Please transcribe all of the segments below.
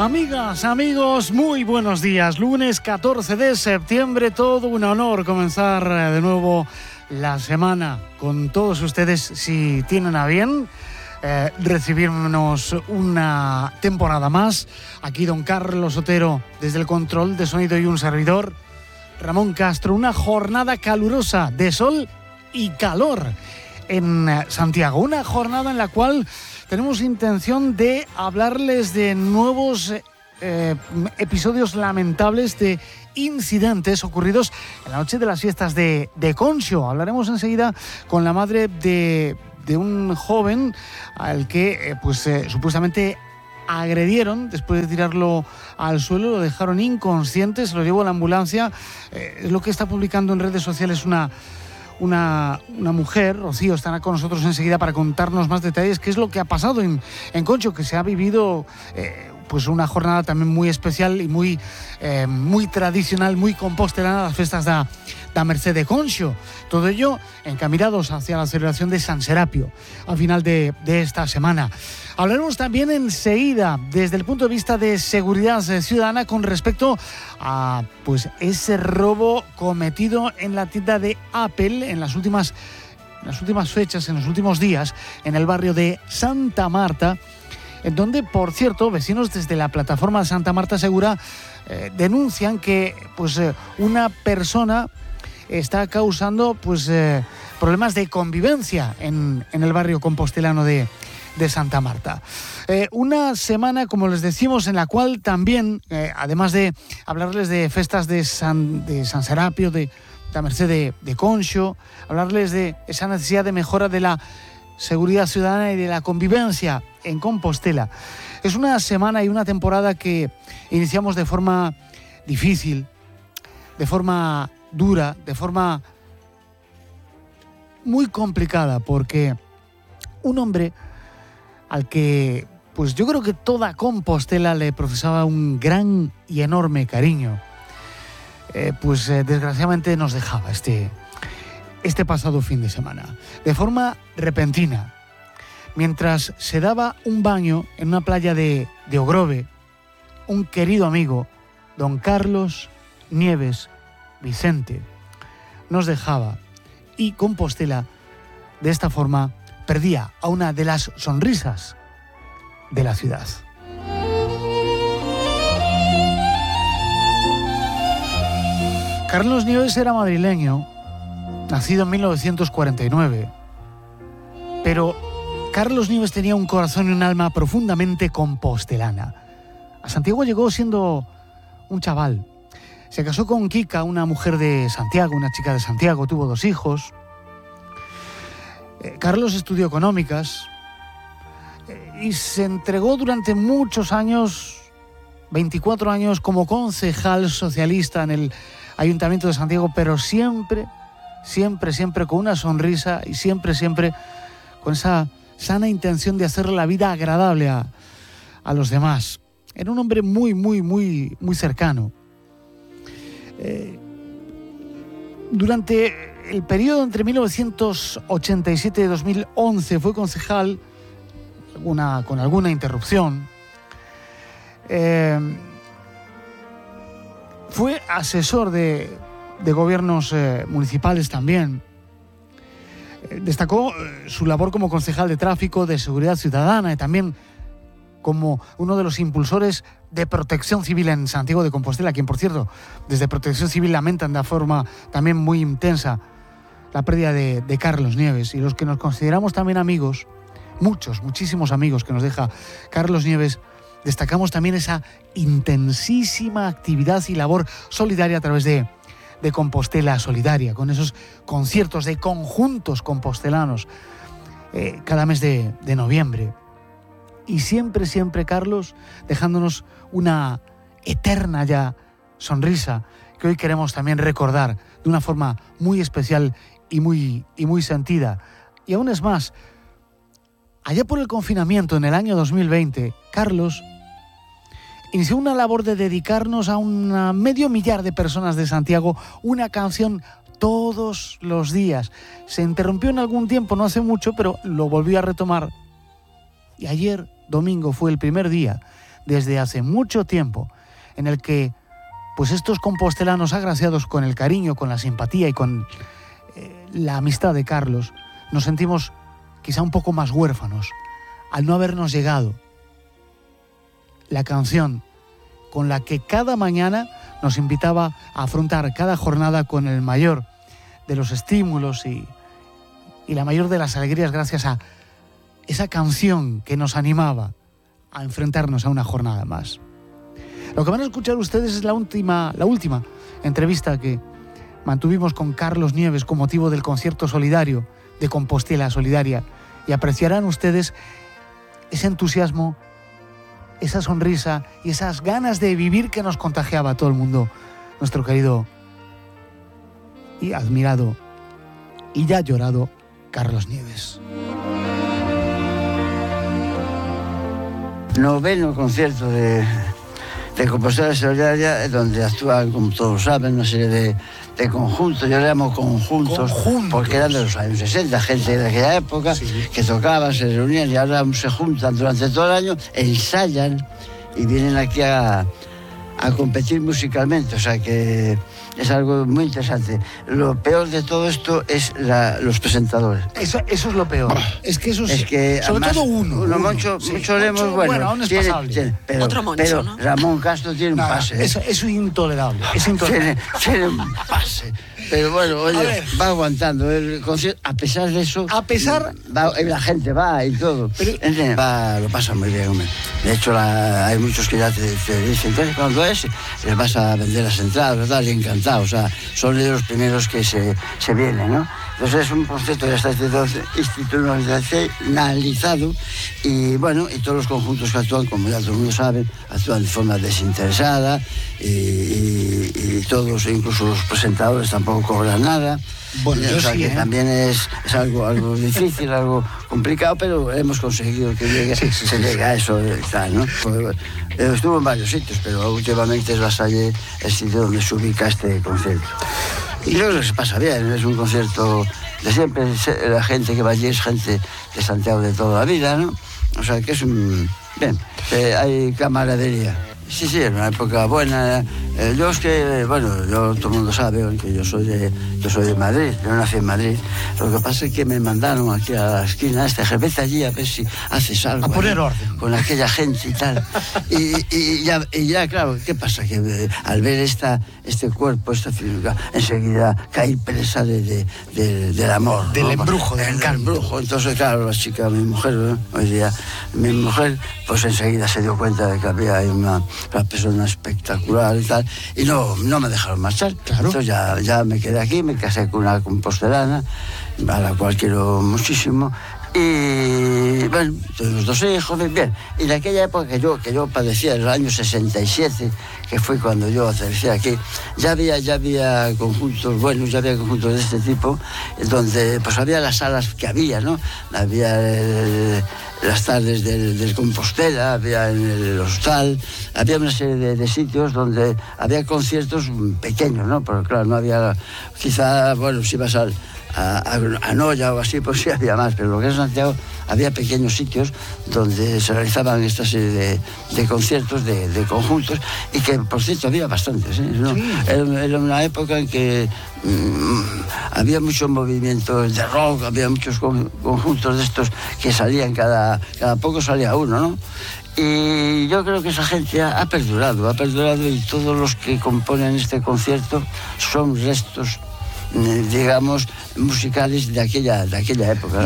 Amigas, amigos, muy buenos días. Lunes 14 de septiembre, todo un honor comenzar de nuevo la semana con todos ustedes, si tienen a bien recibirnos una temporada más. Aquí don Carlos Otero desde el control de sonido y un servidor, Ramón Castro. Una jornada calurosa de sol y calor en Santiago, una jornada en la cual tenemos intención de hablarles de nuevos episodios lamentables de incidentes ocurridos en la noche de las fiestas de Conxo. Hablaremos enseguida con la madre de un joven al que supuestamente agredieron después de tirarlo al suelo, lo dejaron inconsciente, se lo llevó a la ambulancia. Es lo que está publicando en redes sociales una mujer. Rocío estará con nosotros enseguida para contarnos más detalles, qué es lo que ha pasado en Conxo, que se ha vivido una jornada también muy especial y muy tradicional, muy compostelana, las fiestas da Mercè de Conxo. Todo ello encaminados hacia la celebración de San Serapio a final de esta semana. Hablaremos también enseguida desde el punto de vista de seguridad ciudadana con respecto a ese robo cometido en la tienda de Apple en las últimas fechas, en los últimos días, en el barrio de Santa Marta, en donde, por cierto, vecinos desde la plataforma de Santa Marta Segura denuncian que una persona está causando problemas de convivencia en el barrio compostelano de Santa Marta. Una semana, como les decimos, en la cual también, además de hablarles de festas de San Serapio, de Mercè de Conxo, hablarles de esa necesidad de mejora de la seguridad ciudadana y de la convivencia en Compostela. Es una semana y una temporada que iniciamos de forma difícil, de forma dura, de forma muy complicada, porque un hombre al que yo creo que toda Compostela le profesaba un gran y enorme cariño, desgraciadamente nos dejaba este pasado fin de semana, de forma repentina, mientras se daba un baño en una playa de Ogrove. Un querido amigo, don Carlos Nieves Vicente, nos dejaba, y Compostela de esta forma perdía a una de las sonrisas de la ciudad. Carlos Nieves era madrileño, nacido en 1949, pero Carlos Nieves tenía un corazón y un alma profundamente compostelana. A Santiago llegó siendo un chaval. Se casó con Kika, una mujer de Santiago, una chica de Santiago, tuvo 2 hijos. Carlos estudió económicas y se entregó durante muchos años, 24 años, como concejal socialista en el Ayuntamiento de Santiago, pero siempre con una sonrisa y siempre con esa sana intención de hacer la vida agradable a los demás. Era un hombre muy cercano. Durante el periodo entre 1987 y 2011 fue concejal, con alguna interrupción. Fue asesor de gobiernos municipales también. Destacó su labor como concejal de tráfico, de seguridad ciudadana y también como uno de los impulsores de Protección Civil en Santiago de Compostela, quien, por cierto, desde Protección Civil lamentan de forma también muy intensa la pérdida de Carlos Nieves. Y los que nos consideramos también amigos, muchísimos amigos que nos deja Carlos Nieves, destacamos también esa intensísima actividad y labor solidaria a través de Compostela Solidaria, con esos conciertos de conjuntos compostelanos cada mes de noviembre. Y siempre Carlos dejándonos una eterna ya sonrisa que hoy queremos también recordar de una forma muy especial y muy sentida. Y aún es más, allá por el confinamiento en el año 2020, Carlos inició una labor de dedicarnos a un medio millar de personas de Santiago una canción todos los días. Se interrumpió en algún tiempo, no hace mucho, pero lo volvió a retomar. Y ayer, domingo, fue el primer día desde hace mucho tiempo, en el que pues estos compostelanos agraciados con el cariño, con la simpatía y con la amistad de Carlos, nos sentimos quizá un poco más huérfanos al no habernos llegado la canción con la que cada mañana nos invitaba a afrontar cada jornada con el mayor de los estímulos y la mayor de las alegrías, gracias a esa canción que nos animaba a enfrentarnos a una jornada más. Lo que van a escuchar ustedes es la última entrevista que mantuvimos con Carlos Nieves con motivo del concierto solidario de Compostela Solidaria, y apreciarán ustedes ese entusiasmo, esa sonrisa y esas ganas de vivir que nos contagiaba a todo el mundo nuestro querido y admirado y ya llorado Carlos Nieves. Noveno concierto de Compostela Solidaria, donde actúan, como todos saben, una serie de conjuntos. Yo le llamo conjuntos porque eran de los años 60, gente de aquella época, sí, que tocaban, se reunían y ahora se juntan durante todo el año, ensayan y vienen aquí a competir musicalmente. O sea que es algo muy interesante. Lo peor de todo esto es los presentadores. Eso es lo peor. Es que eso es que sobre además, todo uno. Moncho Lemos, bueno, aún es pasable. Pero, otro Moncho, pero ¿no? Ramón Castro tiene un pase. Eso es intolerable. Es intolerable. Tiene un pase. Pero bueno, oye, va aguantando el concierto. A pesar de eso, la gente va y todo. Pero, lo pasa muy bien, hombre. De hecho, hay muchos que ya te dicen, entonces, cuando les vas a vender las entradas, tal, y encantados. O sea, son de los primeros que se vienen, ¿no? Entonces es un concierto que ya está institucionalizado y bueno, y todos los conjuntos que actúan, como ya todo el mundo sabe, actúan de forma desinteresada y todos, incluso los presentadores, tampoco cobran nada. Bueno, o sea, sí, que también es algo difícil, algo complicado, pero hemos conseguido que se llegue a eso y tal, ¿no? Pues, estuvo en varios sitios, pero últimamente es Lasalle el sitio donde se ubica este concierto. Y creo que se pasa bien, es un concierto de siempre, la gente que va allí es gente de Santiago de toda la vida, ¿no? O sea, que es bien, hay camaradería. Sí, es una época buena. Yo es que, bueno, todo el mundo sabe que yo soy de Madrid, yo nací en Madrid. Lo que pasa es que me mandaron aquí a la esquina vete allí a ver si haces algo. A poner orden. Con aquella gente y tal. y ya, claro, ¿qué pasa? Que al ver este cuerpo, esta figura, enseguida caí presa del amor. Del embrujo, del encanto. Entonces, claro, la chica, mi mujer, ¿no? Hoy día, mi mujer, pues enseguida se dio cuenta de que había ahí una persona espectacular y tal, y no me dejaron marchar. Claro. Entonces ya me quedé aquí, me casé con una compostelana, a la cual quiero muchísimo, y bueno, tuvimos 2 hijos, bien. Y en aquella época que yo padecía, en el año 67, que fue cuando yo aterricé aquí, ya había conjuntos buenos, ya había conjuntos de este tipo, donde pues había las salas que había, ¿no? Había las tardes del Compostela, había en el hostal, había una serie de sitios donde había conciertos pequeños, ¿no? Pero claro, no había, quizá, bueno, si vas a Noya o así, pues sí había más, pero lo que es Santiago, había pequeños sitios donde se realizaban esta serie de conciertos, de conjuntos, y que, por cierto, había bastantes, ¿no? Sí. Era una época en que había muchos movimientos de rock, había muchos conjuntos de estos que salían, cada poco salía uno, ¿no? Y yo creo que esa gente ha perdurado, y todos los que componen este concierto son restos, digamos, musicales de aquella época.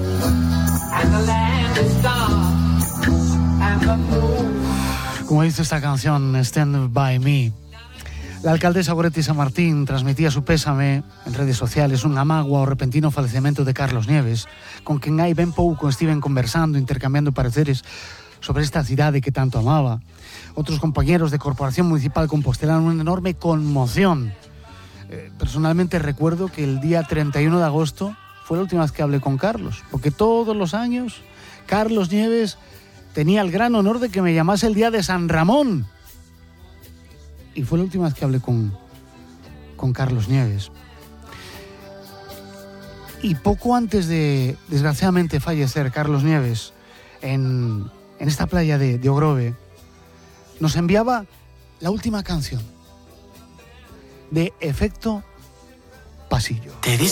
Como dice esta canción, Stand By Me, la alcaldesa Goretti San Martín transmitía su pésame en redes sociales, un amago ao repentino falecemento de Carlos Nieves, con quen hai ben pouco estiven conversando, intercambiando pareceres sobre esta cidade que tanto amaba. Outros compañeros de Corporación Municipal Compostela, una enorme conmoción. Personalmente recuerdo que el día 31 de agosto fue la última vez que hablé con Carlos, porque todos los años Carlos Nieves tenía el gran honor de que me llamase el día de San Ramón. Y fue la última vez que hablé con Carlos Nieves. Y poco antes de, desgraciadamente, fallecer Carlos Nieves en esta playa de Ogrove, nos enviaba la última canción de Efecto Pasillo.